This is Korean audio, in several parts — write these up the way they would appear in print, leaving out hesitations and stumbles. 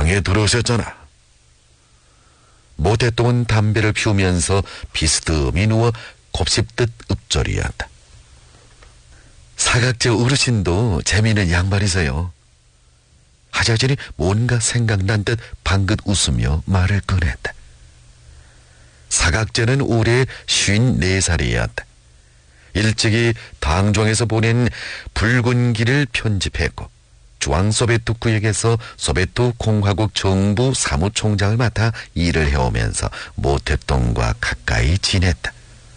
방에 들어오셨잖아. 모태똥은 담배를 피우면서 비스듬히 누워 곱씹듯 읊조리한다. 사각지 어르신도 재미있는 양반이세요. 하자진이 뭔가 생각난 듯 방긋 웃으며 말을 꺼냈다. 사각제는 올해 54살이었다. 일찍이 당정에서 보낸 붉은 길을 편집했고 중앙소베트구역에서 소베트 공화국 정부 사무총장을 맡아 일을 해오면서 모태똥과 가까이 지냈다.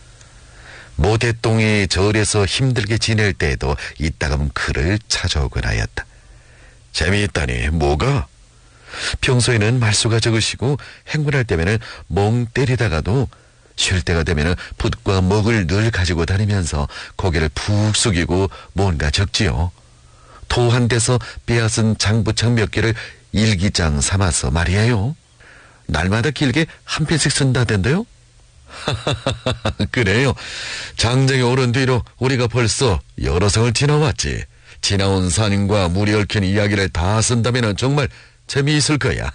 모태똥이 절에서 힘들게 지낼 때에도 이따금 글을 찾아오곤 하였다. 재미있다니 뭐가? 평소에는 말수가 적으시고 행군할 때면은 멍 때리다가도 쉴 때가 되면은 붓과 먹을 늘 가지고 다니면서 고개를 푹 숙이고 뭔가 적지요. 토 한 데서 빼앗은 장부책 몇 개를 일기장 삼아서 말이에요. 날마다 길게 한 편씩 쓴다던데요? 그래요. 장정이 오른 뒤로 우리가 벌써 여러 성을 지나왔지. 지나온 산과 물이 얽힌 이야기를 다 쓴다면 정말 재미있을 거야.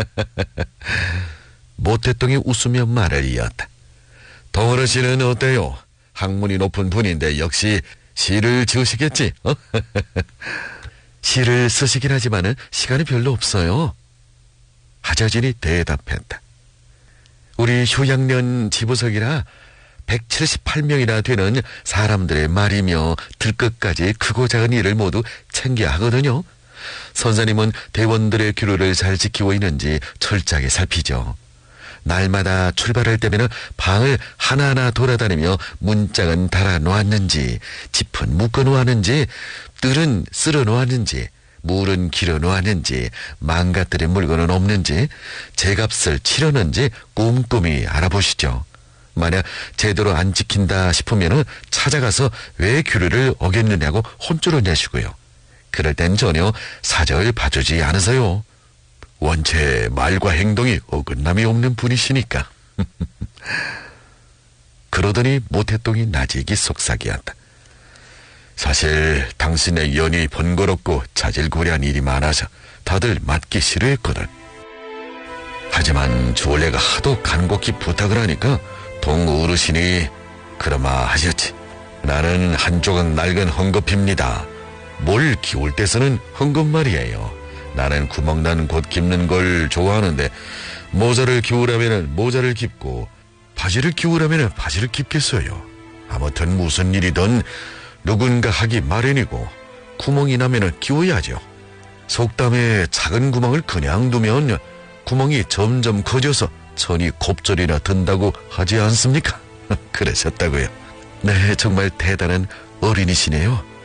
모태똥이 웃으며 말을 이었다. 동어르신은 어때요? 학문이 높은 분인데 역시 시를 지으시겠지? 시를 쓰시긴 하지만은 시간이 별로 없어요. 하자진이 대답했다. 우리 휴양련 지부석이라 178명이나 되는 사람들의 말이며 들것까지 크고 작은 일을 모두 챙겨야 하거든요. 선사님은 대원들의 규례를 잘 지키고 있는지 철저하게 살피죠. 날마다 출발할 때면 방을 하나하나 돌아다니며 문짝은 달아놓았는지, 짚은 묶어놓았는지, 뜰은 쓸어놓았는지, 물은 길어놓았는지, 망가뜨린 물건은 없는지, 제값을 치려는지 꼼꼼히 알아보시죠. 만약 제대로 안 지킨다 싶으면 찾아가서 왜 규례를 어겼느냐고 혼쭐을 내시고요. 그럴 땐 전혀 사정을 봐주지 않으세요. 원체 말과 행동이 어긋남이 없는 분이시니까. 그러더니 모태똥이 나직이 속삭이었다. 사실 당신의 연이 번거롭고 자질구레한 일이 많아서 다들 맡기 싫어했거든. 하지만 조례가 하도 간곡히 부탁을 하니까 동어르신이 그러마 하셨지. 나는 한 조각 낡은 헝겊입니다. 뭘 키울 때 쓰는 헝겊 말이에요. 나는 구멍난 곳 깁는 걸 좋아하는데 모자를 기우라면 모자를 깁고 바지를 기우라면 바지를 깁겠어요. 아무튼 무슨 일이든 누군가 하기 마련이고 구멍이 나면 기워야죠. 속담에 작은 구멍을 그냥 두면 구멍이 점점 커져서 천이 곱절이나 든다고 하지 않습니까? 그러셨다고요. 네, 정말 대단한 어린이시네요.